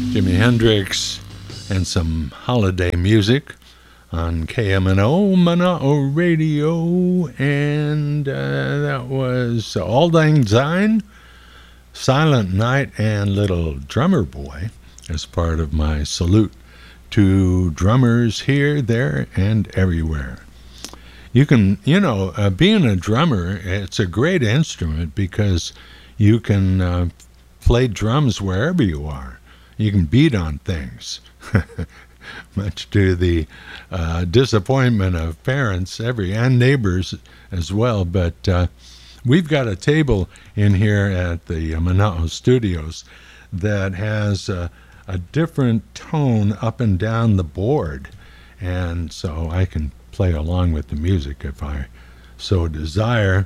Jimi Hendrix and some holiday music on KMNO, Mana'o Radio, and that was Auld Lang Syne, Silent Night, and Little Drummer Boy as part of my salute to drummers here, there, and everywhere. You can, being a drummer, it's a great instrument because you can play drums wherever you are. You can beat on things, much to the disappointment of parents and neighbors as well. But we've got a table in here at the Mana'o Studios that has a different tone up and down the board. And so I can play along with the music if I so desire.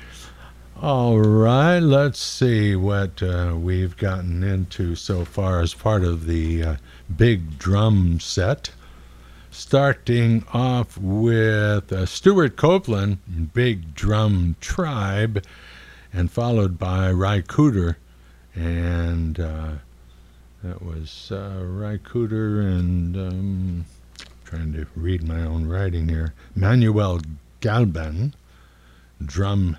All right, let's see what we've gotten into so far as part of the big drum set. Starting off with Stuart Copeland, Big Drum Tribe, and followed by Ry Cooder. And that was Ry Cooder and, trying to read my own writing here, Manuel Galban, Drum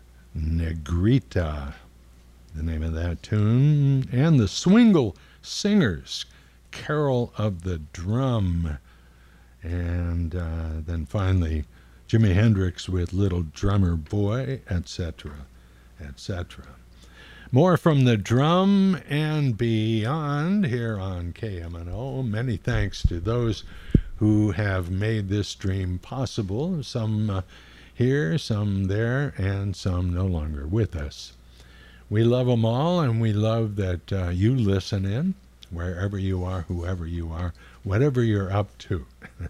Negrita, the name of that tune, and the Swingle Singers, Carol of the Drum, and then finally Jimi Hendrix with Little Drummer Boy, etc., etc. More from the drum and beyond here on KMNO. Many thanks to those who have made this stream possible, some here, some there, and some no longer with us. We love them all, and we love that you listen in, wherever you are, whoever you are, whatever you're up to.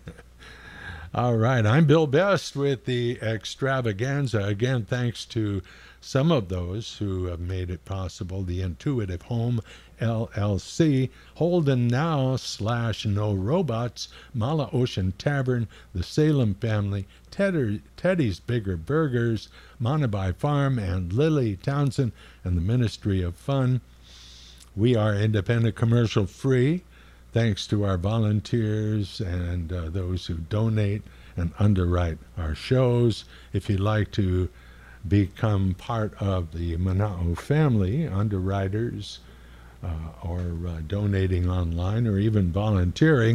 All right, I'm Bill Best with the Extravaganza. Again, thanks to some of those who have made it possible. The Intuitive Home LLC, Holden Now / No Robots, Mala Ocean Tavern, the Salem Family, Teddy's Bigger Burgers, Monabai Farm, and Lily Townsend, and the Ministry of Fun. We are independent, commercial free, thanks to our volunteers and those who donate and underwrite our shows. If you'd like to become part of the Mana'o family, underwriters, or donating online, or even volunteering,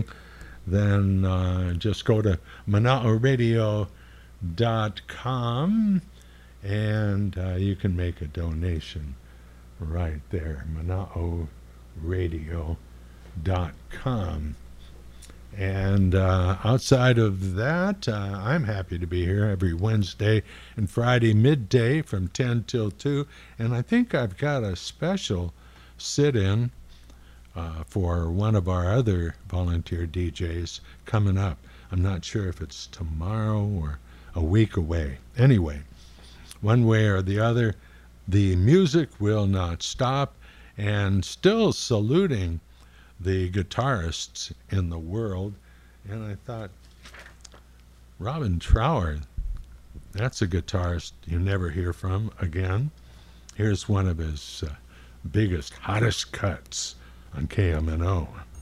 then just go to mana'oradio.com and you can make a donation right there, mana'oradio.com. And outside of that, I'm happy to be here every Wednesday and Friday midday from 10 till 2. And I think I've got a special sit-in for one of our other volunteer DJs coming up. I'm not sure if it's tomorrow or a week away. Anyway, one way or the other, the music will not stop, and still saluting the guitarists in the world. And I thought, Robin Trower, that's a guitarist you never hear from again. Here's one of his biggest, hottest cuts on KMNO.